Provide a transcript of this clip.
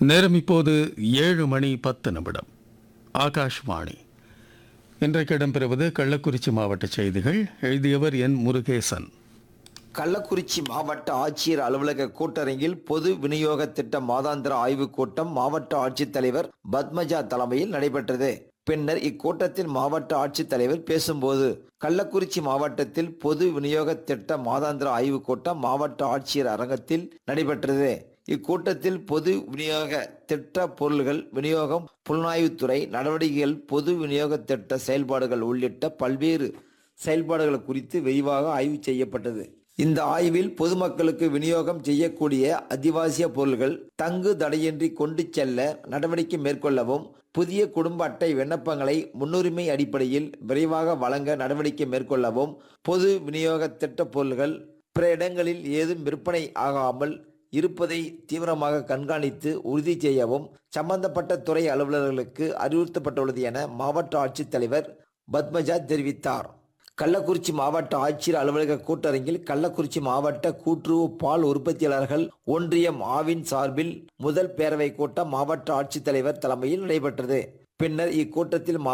நேரம் இப்போது 7:10. ஆகாஷ்வாணி. இன்றைக்கு இடம்பெறுவது கள்ளக்குறிச்சி மாவட்ட செய்திகள். எழுதியவர் என் முருகேசன். கள்ளக்குறிச்சி மாவட்ட ஆட்சியர் அலுவலக கூட்டரங்கில் பொது விநியோக திட்ட மாதாந்திர ஆய்வுக் கூட்டம் மாவட்ட ஆட்சித்தலைவர் பத்மஜா தலைமையில் நடைபெற்றது. பின்னர் இக்கூட்டத்தில் மாவட்ட ஆட்சித்தலைவர் பேசும்போது, கள்ளக்குறிச்சி மாவட்டத்தில் பொது விநியோக திட்ட மாதாந்திர ஆய்வுக் கூட்டம் மாவட்ட ஆட்சியர் அரங்கத்தில் நடைபெற்றது. இக்கூட்டத்தில் பொது விநியோக திட்ட பொருள்கள் விநியோகம், புலனாய்வுத்துறை நடவடிக்கைகள், பொது விநியோக திட்ட செயல்பாடுகள் உள்ளிட்ட பல்வேறு செயல்பாடுகள் குறித்து விரிவாக ஆய்வு செய்யப்பட்டது. இந்த ஆய்வில் பொதுமக்களுக்கு விநியோகம் செய்யக்கூடிய அத்தியாவசிய பொருள்கள் தங்கு தடையின்றி கொண்டு செல்ல நடவடிக்கை மேற்கொள்ளவும், புதிய குடும்ப அட்டை விண்ணப்பங்களை முன்னுரிமை அடிப்படையில் விரைவாக வழங்க நடவடிக்கை மேற்கொள்ளவும், பொது விநியோக திட்ட பொருள்கள் பிற இடங்களில் ஏதும் விற்பனை ஆகாமல் இருப்பதை தீவிரமாக கண்காணித்து உறுதி செய்யவும் சம்பந்தப்பட்ட துறை அலுவலர்களுக்கு அறிவுறுத்தப்பட்டுள்ளது என மாவட்ட ஆட்சித்தலைவர் பத்மஜா தெரிவித்தார். கள்ளக்குறிச்சி மாவட்ட ஆட்சியர் அலுவலக கூட்டரங்கில் கள்ளக்குறிச்சி மாவட்ட கூட்டுறவு பால் உற்பத்தியாளர்கள் ஒன்றியம் ஆவின் சார்பில் முதல் பேரவை கூட்டம் மாவட்ட ஆட்சித்தலைவர் தலைமையில் நடைபெற்றது. பின்னர் இக்கூட்டத்தில்